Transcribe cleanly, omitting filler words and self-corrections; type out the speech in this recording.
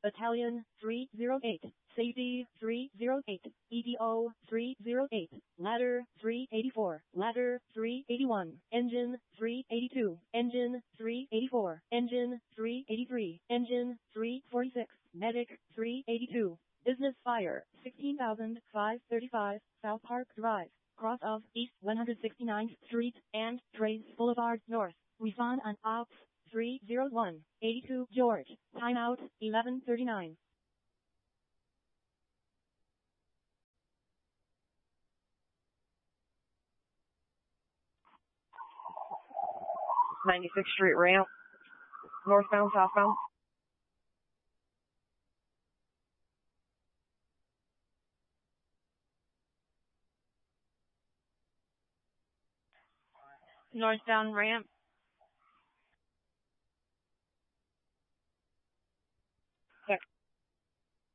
Battalion 308, Safety 308, EDO 308, Ladder 384, Ladder 381, Engine 382, Engine 384, Engine 383, Engine 346, Medic 382. Business Fire 16,535 South Park Drive, cross of East 169th Street and Trace Boulevard North. Respond on Ops 301, 82 George. Timeout 11:39. 96th Street ramp, northbound, southbound. Northbound ramp. Check.